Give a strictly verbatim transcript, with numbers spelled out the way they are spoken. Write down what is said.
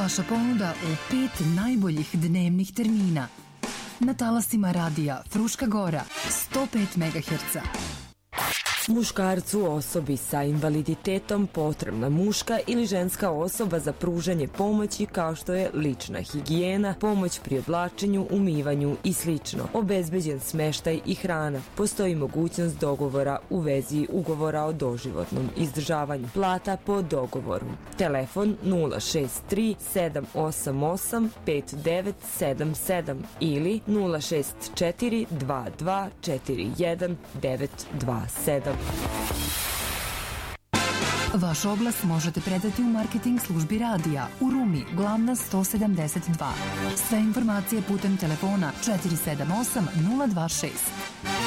Vaša ponuda u pet najboljih dnevnih termina. Na talasima radija Fruška Gora, sto pet megaherca. Muškarcu, osobi sa invaliditetom, potrebna muška ili ženska osoba za pružanje pomoći kao što je lična higijena, pomoć pri oblačenju, umivanju i slično. Obezbeđen smeštaj i hrana. Postoji mogućnost dogovora u vezi ugovora o doživotnom izdržavanju. Plata po dogovoru. Telefon nula šest tri sedam osam osam pet devet sedam sedam ili nula šest četiri dva dva četiri jedan devet dva sedam. Vaš oglas možete predati u marketing službi radija u Rumi, glavna sto sedamdeset dva. Sve informacije putem telefona četiri sedam osam nula dva šest.